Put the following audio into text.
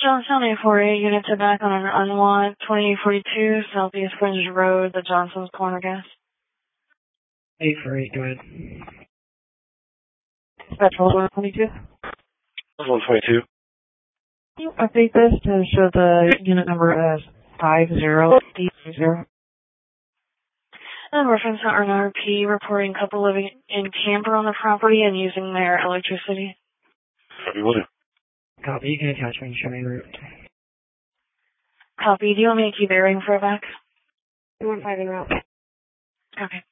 Johnstown 848, unit to back on an unwant 2842 Southeast Fringe Road, the Johnson's Corner gas. 848, go ahead. Dispatch 122. 122. Can you update this to show the unit number as 5080? And reference to RNRP reporting couple living in camper on the property and using their electricity. Copy, will do. Copy, you can attach me and show me the route. Copy. Do you want me to keep airing for a back? 215 en route. Okay.